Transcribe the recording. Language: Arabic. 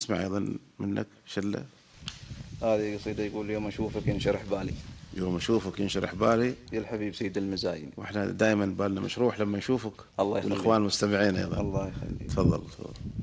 نسمع أيضا منك شلة. هذه قصيدة يقول: يوم أشوفك ينشرح بالي، يوم أشوفك ينشرح بالي. يا الحبيب سيد المزاين. وإحنا دائما بالنا مشروح لما نشوفك. الله يخليك. والإخوان المستمعين أيضا. الله يخليك. تفضل.